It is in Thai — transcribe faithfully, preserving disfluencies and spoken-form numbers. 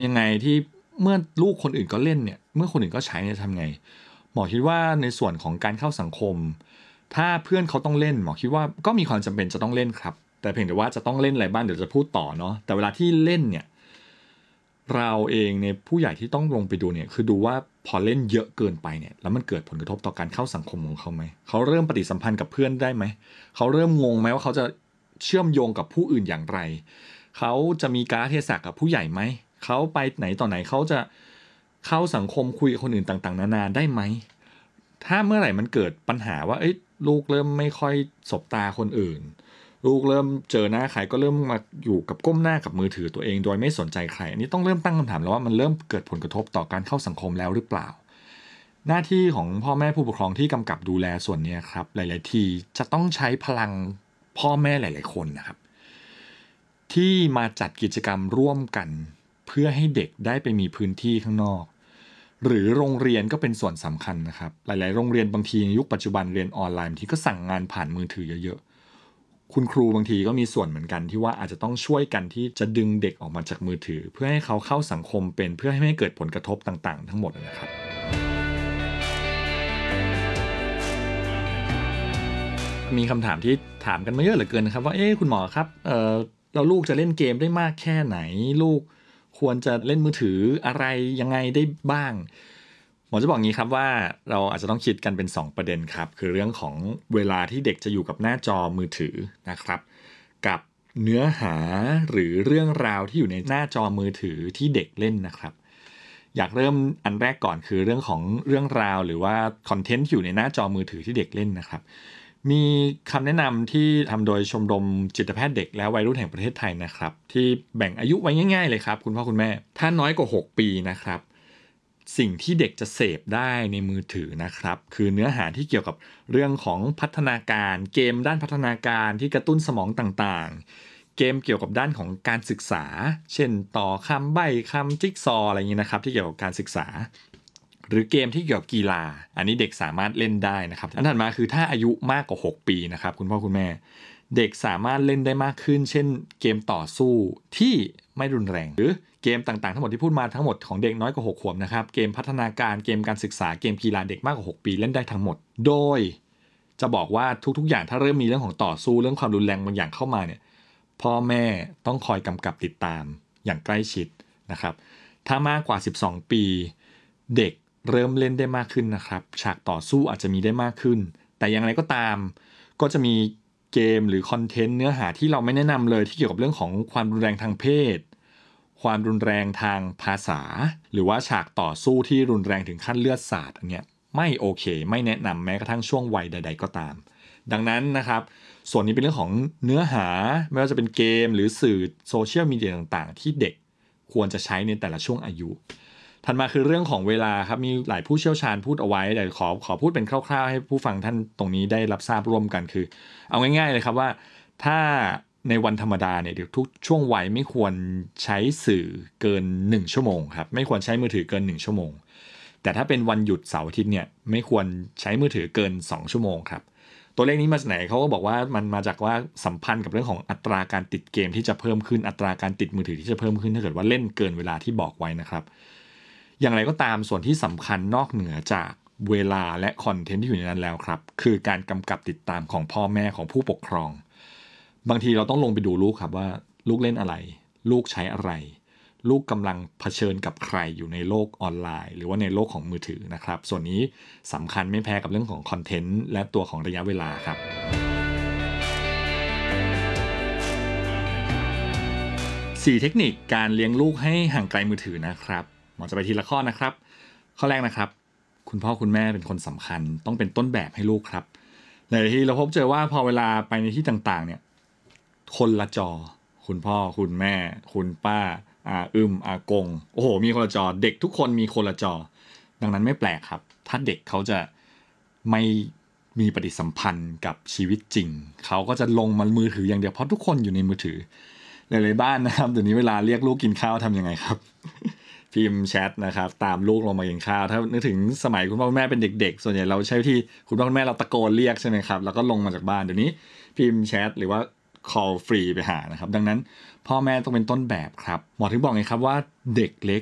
ยังไงที่เมื่อลูกคนอื่นก็เล่นเนี่ยเมื่อคนอื่นก็ใช้เนี่ยทำไงหมอคิดว่าในส่วนของการเข้าสังคมถ้าเพื่อนเขาต้องเล่นหมอคิดว่าก็มีความจำเป็นจะต้องเล่นครับแต่เพียงแต่ว่าจะต้องเล่นอะไรบ้างเดี๋ยวจะพูดต่อเนาะแต่เวลาที่เล่นเนี่ยเราเองในผู้ใหญ่ที่ต้องลงไปดูเนี่ยคือดูว่าพอเล่นเยอะเกินไปเนี่ยแล้วมันเกิดผลกระทบต่อการเข้าสังคมของเขาไหมเขาเริ่มปฏิสัมพันธ์กับเพื่อนได้ไหมเขาเริ่มงงไหมว่าเขาจะเชื่อมโยงกับผู้อื่นอย่างไรเขาจะมีการเทศะกับผู้ใหญ่ไหมเขาไปไหนต่อไหนเขาจะเข้าสังคมคุยกับคนอื่นต่างๆนานาได้ไหมถ้าเมื่อไหร่มันเกิดปัญหาว่าเอ้ยลูกเริ่มไม่ค่อยสบตาคนอื่นลูกเริ่มเจอหน้าใครก็เริ่มมาอยู่กับก้มหน้ากับมือถือตัวเองโดยไม่สนใจใครอันนี้ต้องเริ่มตั้งคำถามแล้วว่ามันเริ่มเกิดผลกระทบต่อการเข้าสังคมแล้วหรือเปล่าหน้าที่ของพ่อแม่ผู้ปกครองที่กำกับดูแลส่วนนี้ครับหลายๆทีจะต้องใช้พลังพ่อแม่หลายๆคนนะครับที่มาจัดกิจกรรมร่วมกันเพื่อให้เด็กได้ไปมีพื้นที่ข้างนอกหรือโรงเรียนก็เป็นส่วนสำคัญนะครับหลายๆโรงเรียนบางทีในยุคปัจจุบันเรียนออนไลน์บางทีก็สั่งงานผ่านมือถือเยอะๆคุณครูบางทีก็มีส่วนเหมือนกันที่ว่าอาจจะต้องช่วยกันที่จะดึงเด็กออกมาจากมือถือเพื่อให้เขาเข้าสังคมเป็นเพื่อให้ไม่เกิดผลกระทบต่างๆทั้งหมดนะครับมีคำถามที่ถามกันมาเยอะเหลือเกินนะครับว่าเอ๊ะคุณหมอครับเอ่อเราลูกจะเล่นเกมได้มากแค่ไหนลูกควรจะเล่นมือถืออะไรยังไงได้บ้างหมอจะบอกงี้ครับว่าเราอาจจะต้องคิดกันเป็นสองประเด็นครับคือเรื่องของเวลาที่เด็กจะอยู่กับหน้าจอมือถือนะครับกับเนื้อหาหรือเรื่องราวที่อยู่ในหน้าจอมือถือที่เด็กเล่นนะครับอยากเริ่มอันแรกก่อนคือเรื่องของเรื่องราวหรือว่าคอนเทนต์ที่อยู่ในหน้าจอมือถือที่เด็กเล่นนะครับมีคำแนะนำที่ทำโดยชมรมจิตแพทย์เด็กและวัยรุ่นแห่งประเทศไทยนะครับที่แบ่งอายุไว้ง่ายๆเลยครับคุณพ่อคุณแม่ถ้าน้อยกว่าหกปีนะครับสิ่งที่เด็กจะเสพได้ในมือถือนะครับคือเนื้อหาที่เกี่ยวกับเรื่องของพัฒนาการเกมด้านพัฒนาการที่กระตุ้นสมองต่างๆเกมเกี่ยวกับด้านของการศึกษาเช่นต่อคำใบ้คำจิ๊กซอว์อะไรอย่างนี้นะครับที่เกี่ยวกับการศึกษาหรือเกมที่เกี่ยวกับกีฬาอันนี้เด็กสามารถเล่นได้นะครับอันถัดมาคือถ้าอายุมากกว่าหกปีนะครับคุณพ่อคุณแม่เด็กสามารถเล่นได้มากขึ้นเช่นเกมต่อสู้ที่ไม่รุนแรงหรือเกมต่างๆทั้งหมดที่พูดมาทั้งหมดของเด็กน้อยกว่าหกขวบนะครับเกมพัฒนาการเกมการศึกษาเกมกีฬาเด็กมากกว่าหกปีเล่นได้ทั้งหมดโดยจะบอกว่าทุกๆอย่างถ้าเริ่มมีเรื่องของต่อสู้เรื่องความรุนแรงบางอย่างเข้ามาเนี่ยพ่อแม่ต้องคอยกำกับติดตามอย่างใกล้ชิดนะครับถ้ามากกว่าสิบสองปีเด็กเริ่มเล่นได้มากขึ้นนะครับฉากต่อสู้อาจจะมีได้มากขึ้นแต่อย่างไรก็ตามก็จะมีเกมหรือคอนเทนต์เนื้อหาที่เราไม่แนะนำเลยที่เกี่ยวกับเรื่องของความรุนแรงทางเพศความรุนแรงทางภาษาหรือว่าฉากต่อสู้ที่รุนแรงถึงขั้นเลือดสาดอันเนี้ยไม่โอเคไม่แนะนำแม้กระทั่งช่วงวัยใดๆก็ตามดังนั้นนะครับส่วนนี้เป็นเรื่องของเนื้อหาไม่ว่าจะเป็นเกมหรือสื่อโซเชียลมีเดียต่างๆที่เด็กควรจะใช้ในแต่ละช่วงอายุถัดมาคือเรื่องของเวลาครับมีหลายผู้เชี่ยวชาญพูดเอาไว้แต่ขอขอพูดเป็นคร่าวๆให้ผู้ฟังท่านตรงนี้ได้รับทราบร่วมกันคือเอาง่ายๆเลยครับว่าถ้าในวันธรรมดาเนี่ยทุกช่วงวัยไม่ควรใช้สื่อเกินหนึ่งชั่วโมงครับไม่ควรใช้มือถือเกินหนึ่งชั่วโมงแต่ถ้าเป็นวันหยุดเสาร์อาทิตย์เนี่ยไม่ควรใช้มือถือเกินสองชั่วโมงครับตัวเลขนี้มาจากไหนเขาก็บอกว่ามันมาจากว่าสัมพันธ์กับเรื่องของอัตราการติดเกมที่จะเพิ่มขึ้นอัตราการติดมือถือที่จะเพิ่มขึ้นถ้าเกิดว่าเล่นเกินเวลาที่บอกไว้นะครับอย่างไรก็ตามส่วนที่สำคัญนอกเหนือจากเวลาและคอนเทนต์ที่อยู่ในนั้นแล้วครับคือการกำกับติดตามของพ่อแม่ของผู้ปกครองบางทีเราต้องลงไปดูลูกครับว่าลูกเล่นอะไรลูกใช้อะไรลูกกำลังเผชิญกับใครอยู่ในโลกออนไลน์หรือว่าในโลกของมือถือนะครับส่วนนี้สำคัญไม่แพ้กับเรื่องของคอนเทนต์และตัวของระยะเวลาครับสี่เทคนิคการเลี้ยงลูกให้ห่างไกลมือถือนะครับหมอจะไปทีละข้อนะครับข้อแรกนะครับคุณพ่อคุณแม่เป็นคนสำคัญต้องเป็นต้นแบบให้ลูกครับในที่เราพบเจอว่าพอเวลาไปในที่ต่างๆเนี่ยคนละจอคุณพ่อคุณแม่คุณป้าอาอึมอากงโอ้โหมีคนละจอเด็กทุกคนมีคนละจอดังนั้นไม่แปลกครับถ้าเด็กเขาจะไม่มีปฏิสัมพันธ์กับชีวิตจริงเขาก็จะลงมามือถืออย่างเดียวเพราะทุกคนอยู่ในมือถือหลายๆบ้านนะครับเดี๋ยวนี้เวลาเรียกลูกกินข้าวทำยังไงครับพิมพ์แชทนะครับตามลูกลงมากินข้าวถ้านึกถึงสมัยคุณพ่อคุณแม่เป็นเด็กๆส่วนใหญ่เราใช้วิธีคุณพ่อคุณแม่เราตะโกนเรียกใช่ไหมครับแล้วก็ลงมาจากบ้านเดี๋ยวนี้พิมพ์แชทหรือว่า call free ไปหานะครับดังนั้นพ่อแม่ต้องเป็นต้นแบบครับหมอถึงบอกไงครับว่าเด็กเล็ก